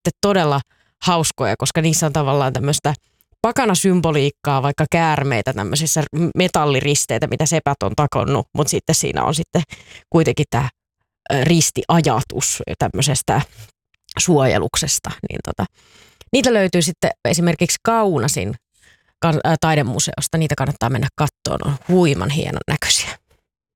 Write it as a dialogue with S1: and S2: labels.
S1: sitten todella hauskoja, koska niissä on tavallaan tämmöistä pakana-symboliikkaa, vaikka käärmeitä, tämmöisissä metalliristeitä, mitä sepät on takonnut, mutta sitten siinä on sitten kuitenkin tämä ristiajatus tämmöisestä suojeluksesta. Niin niitä löytyy sitten esimerkiksi Kaunasin taidemuseosta, niitä kannattaa mennä katsomaan, on huiman hienon näköisiä.